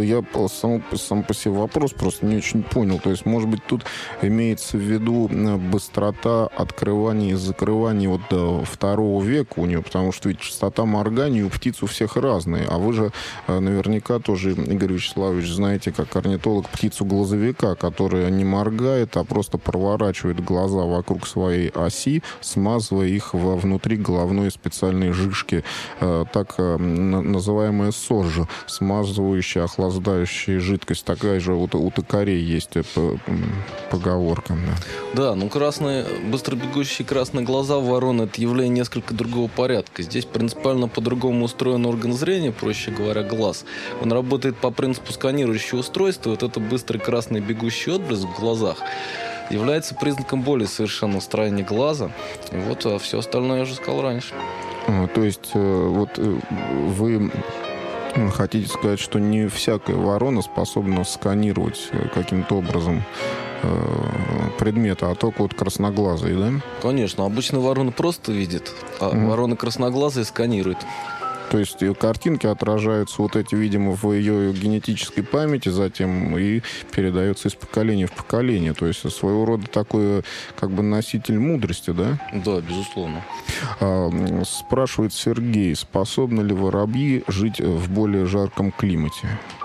я сам по себе вопрос просто не очень понял. То есть, может быть, тут имеется в виду быстрота открывания и закрывания вот до 2 века у нее, потому что ведь частота моргания у птиц у всех разная. А вы же наверняка тоже, Игорь Вячеславович, знаете, как орнитолог, птицу-глазовика, которая не моргает, а просто проворачивает глаза вокруг своей оси, смазывая их внутри головной специальной жижки, так называемая сожжа, смазывающая, охлаждающая жидкость. Такая же вот у токарей есть поговорка. Да, ну быстро бегущие красные глаза у ворон — это явление несколько другого порядка. Здесь принципиально по-другому устроен орган зрения, проще говоря, глаз. Он работает по принципу сканирующего устройства. Вот это быстрый красный бегущий отблеск в глазах является признаком более совершенного строения глаза. И вот, а все остальное я уже сказал раньше. То есть вот вы хотите сказать, что не всякая ворона способна сканировать каким-то образом предметы, а только вот красноглазые, да? Конечно, обычно ворона просто видит, а вороны красноглазые сканируют. То есть картинки отражаются вот эти, видимо, в ее генетической памяти затем и передаются из поколения в поколение. То есть своего рода такой как бы носитель мудрости, да? Да, безусловно. Спрашивает Сергей, способны ли воробьи жить в более жарком климате?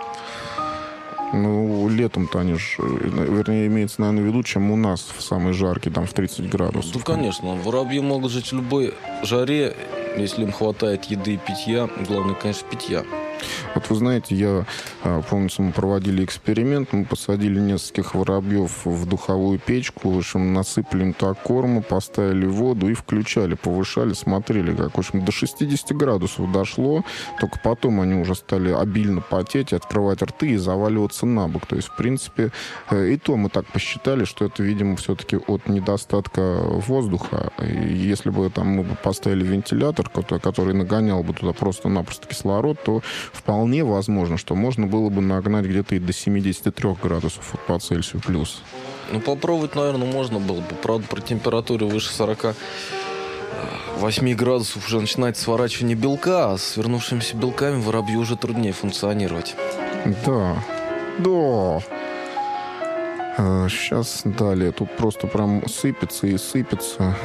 Ну, летом-то они же, вернее, имеется, наверное, в виду, чем у нас в самый жаркий, там, в 30 градусов. Ну, конечно. Воробьи могут жить в любой жаре, если им хватает еды и питья. Главное, конечно, питья. Вот вы знаете, я, помнится, мы проводили эксперимент, мы посадили нескольких воробьев в духовую печку, в общем, насыпали им так корма, поставили воду и включали, повышали, смотрели, как, в общем, до 60 градусов дошло, только потом они уже стали обильно потеть, открывать рты и заваливаться на бок. То есть, в принципе, и то мы так посчитали, что это, видимо, все-таки от недостатка воздуха. И если бы там мы бы поставили вентилятор, который нагонял бы туда просто-напросто кислород, то вполне возможно, что можно было бы нагнать где-то и до 73 градусов по Цельсию плюс. Ну, попробовать, наверное, можно было бы. Правда, при температуре выше 48 градусов уже начинает сворачивание белка, а с свернувшимися белками воробью уже труднее функционировать. Да. Сейчас далее. Тут просто прям сыпется и сыпется.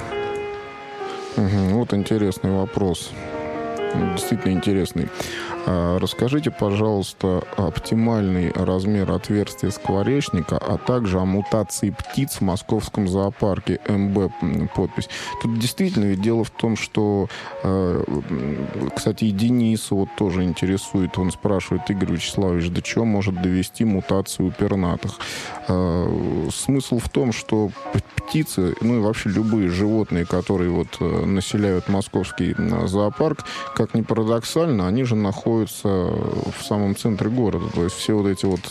Вот интересный вопрос. Действительно интересный. Расскажите, пожалуйста, оптимальный размер отверстия скворечника, а также о мутации птиц в московском зоопарке. МБ подпись. Тут действительно ведь дело в том, что, кстати, и Дениса вот тоже интересует. Он спрашивает, Игорь Вячеславович, до чего может довести мутацию у пернатых? Смысл в том, что птицы, ну и вообще любые животные, которые вот населяют московский зоопарк, как ни парадоксально, они же находятся в самом центре города. То есть все вот эти вот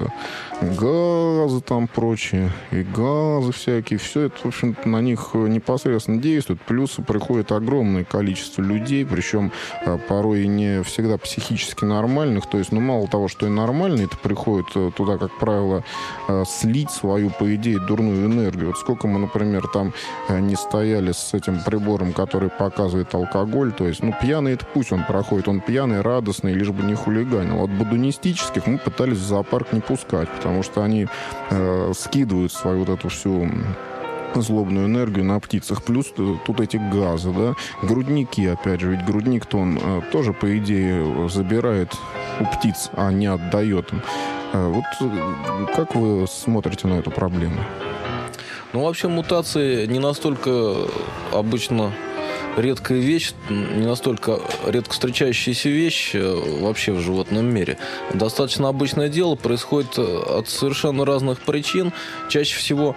газы там прочие, и газы всякие, все это, в общем-то, на них непосредственно действует. Плюс приходит огромное количество людей, причем порой и не всегда психически нормальных. То есть, ну, мало того, что и нормальные, это приходят туда, как правило, слить свою, по идее, дурную энергию. Вот сколько мы, например, там не стояли с этим прибором, который показывает алкоголь. То есть, ну, пьяный это пусть он проходит, он пьяный, радостный, лишь бы не хулиганил. Вот буддонистических мы пытались в зоопарк не пускать, потому что они скидывают свою вот эту всю злобную энергию на птицах. Плюс тут эти газы, да. Грудники, опять же, ведь грудник-то он тоже, по идее, забирает у птиц, а не отдает им. Вот как вы смотрите на эту проблему? Ну, вообще, мутации не настолько обычно редкая вещь, не настолько редко встречающаяся вещь вообще в животном мире. Достаточно обычное дело, происходит от совершенно разных причин. Чаще всего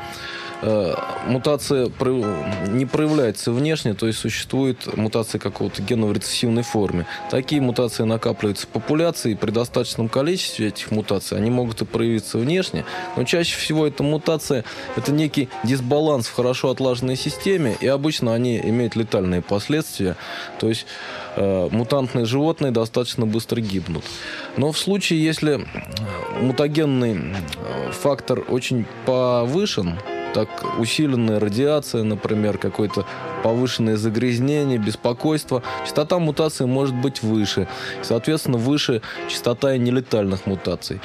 мутация не проявляется внешне, то есть существует мутация какого-то гена в рецессивной форме. Такие мутации накапливаются в популяции, и при достаточном количестве этих мутаций они могут и проявиться внешне, но чаще всего эта мутация – это некий дисбаланс в хорошо отлаженной системе, и обычно они имеют летальные последствия, то есть мутантные животные достаточно быстро гибнут. Но в случае, если мутагенный фактор очень повышен, так усиленная радиация, например, какое-то повышенное загрязнение, беспокойство, частота мутации может быть выше. Соответственно, выше частота и нелетальных мутаций.